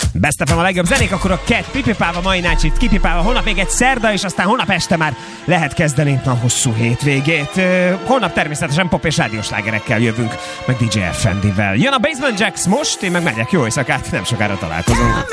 Best FM a legjobb zenék, akkor a Cat pipipálva, mai nácsit kipipálva, holnap még egy szerda, és aztán holnap este már lehet kezdeni a hosszú hétvégét. Holnap természetesen pop és rádióslágerekkel jövünk, meg DJ FND-vel. Jön a Basement Jacks most, én meg megyek, jó éjszakát, nem sokára találkozunk.